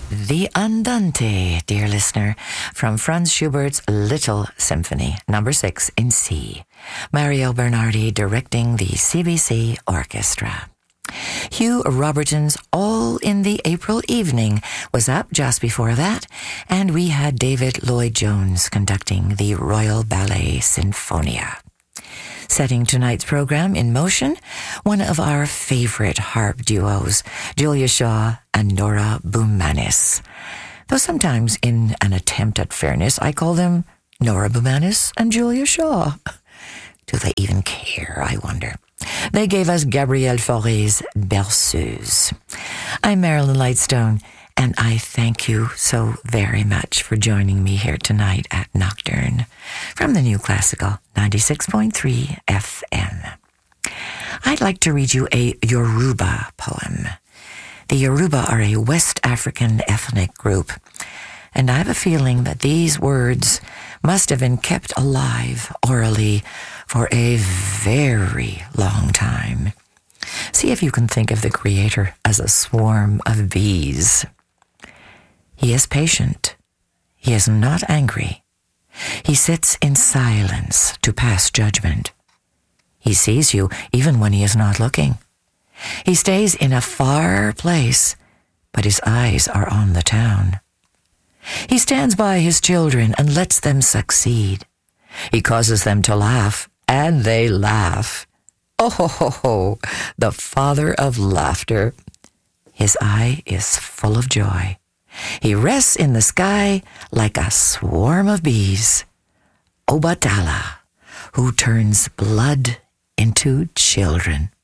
The Andante, dear listener, from Franz Schubert's Little Symphony, number 6 in C. Mario Bernardi directing the CBC Orchestra. Hugh Robertson's All in the April Evening was up just before that, and we had David Lloyd-Jones conducting the Royal Ballet Sinfonia. Setting tonight's program in motion, one of our favorite harp duos, Julia Shaw and Nora Boumanis. Though sometimes in an attempt at fairness, I call them Nora Boumanis and Julia Shaw. Do they even care, I wonder? They gave us Gabrielle Fauré's Berceuse. I'm Marilyn Lightstone, and I thank you so very much for joining me here tonight at Nocturne from the New Classical 96.3 FM. I'd like to read you a Yoruba poem. The Yoruba are a West African ethnic group, and I have a feeling that these words must have been kept alive orally for a very long time. See if you can think of the Creator as a swarm of bees. He is patient. He is not angry. He sits in silence to pass judgment. He sees you even when he is not looking. He stays in a far place, but his eyes are on the town. He stands by his children and lets them succeed. He causes them to laugh, and they laugh. Oh, ho, ho, ho, the father of laughter. His eye is full of joy. He rests in the sky like a swarm of bees. Obatala, who turns blood into children.